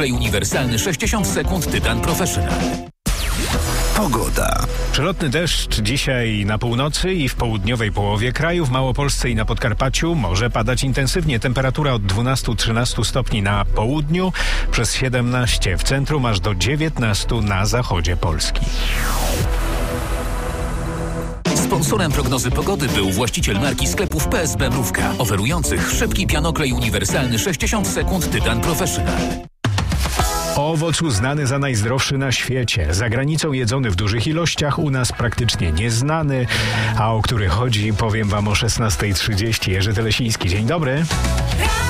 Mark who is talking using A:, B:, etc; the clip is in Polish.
A: pianoklej uniwersalny 60 sekund Tytan Professional.
B: Pogoda.
C: Przelotny deszcz dzisiaj na północy i w południowej połowie kraju, w Małopolsce i na Podkarpaciu może padać intensywnie. Temperatura od 12-13 stopni na południu, przez 17 w centrum, aż do 19 na zachodzie Polski.
A: Sponsorem prognozy pogody był właściciel marki sklepów PSB Mrówka, oferujących szybki pianoklej uniwersalny 60 sekund Tytan Professional.
C: Owoc uznany za najzdrowszy na świecie. Za granicą jedzony w dużych ilościach, u nas praktycznie nieznany. A o który chodzi, powiem wam o 16:30. Jerzy Telesiński. Dzień dobry.